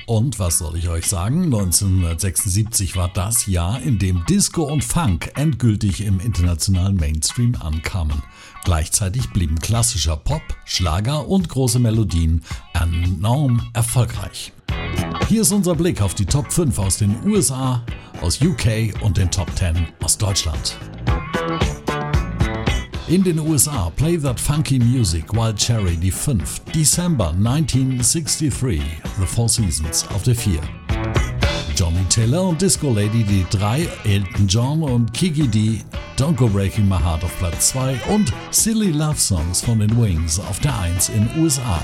Und was soll ich euch sagen? 1976 war das Jahr, in dem Disco und Funk endgültig im internationalen Mainstream ankamen. Gleichzeitig blieben klassischer Pop, Schlager und große Melodien enorm erfolgreich. Hier ist unser Blick auf die Top 5 aus den USA, aus UK und den Top 10 aus Deutschland. In den USA Play That Funky Music, Wild Cherry die 5, December 1963, The Four Seasons auf der 4. Johnny Taylor und Disco Lady die 3, Elton John und Kiki D, Don't Go Breaking My Heart auf Platz 2 und Silly Love Songs von den Wings auf der 1 in USA.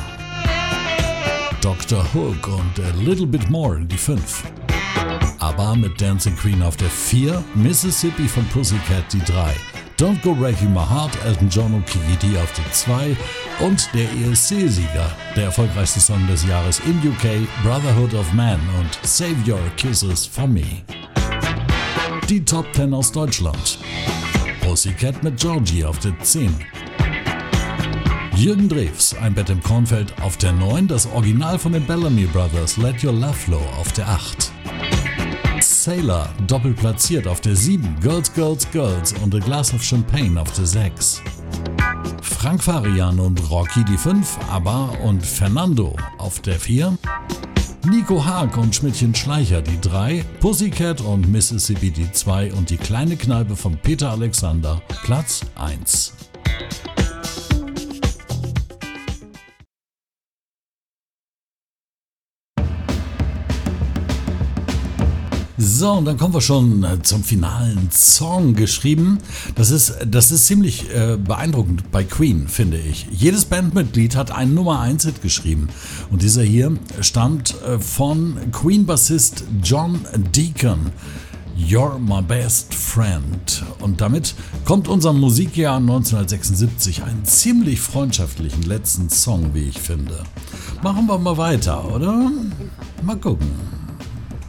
Dr. Hook und A Little Bit More die 5. ABBA mit Dancing Queen auf der 4, Mississippi von Pussycat die 3. Don't Go Breaking My Heart, Elton John und Kiki D auf der 2 und der ESC-Sieger, der erfolgreichste Song des Jahres in UK, Brotherhood of Man und Save Your Kisses for Me. Die Top 10 aus Deutschland. Pussycat mit Georgie auf der 10. Jürgen Drews, Ein Bett im Kornfeld auf der 9, das Original von den Bellamy Brothers, Let Your Love Flow auf der 8. Sailor, doppelt platziert auf der 7, Girls, Girls, Girls und A Glass of Champagne auf der 6. Frank Farian und Rocky die 5, ABBA und Fernando auf der 4. Nico Haag und Schmidtchen Schleicher die 3, Pussycat und Mississippi die 2 und die kleine Kneipe von Peter Alexander Platz 1. So, und dann kommen wir schon zum finalen Song geschrieben. Das ist ziemlich beeindruckend bei Queen, finde ich. Jedes Bandmitglied hat einen Nummer 1 Hit geschrieben. Und dieser hier stammt von Queen-Bassist John Deacon. You're My Best Friend. Und damit kommt unserem Musikjahr 1976 einen ziemlich freundschaftlichen letzten Song, wie ich finde. Machen wir mal weiter, oder? Mal gucken.